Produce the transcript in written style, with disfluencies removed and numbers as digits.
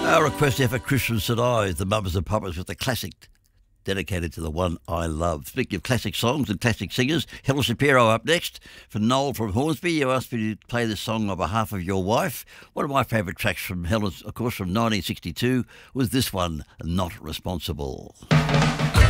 Our request here for Christian Sadai, the Mamas and Papas, with the classic dedicated to the one I love. Speaking of classic songs and classic singers, Helen Shapiro up next. For Noel from Hornsby, you asked me to play this song on behalf of your wife. One of my favourite tracks from Helen, of course, from 1962, was this one, Not Responsible.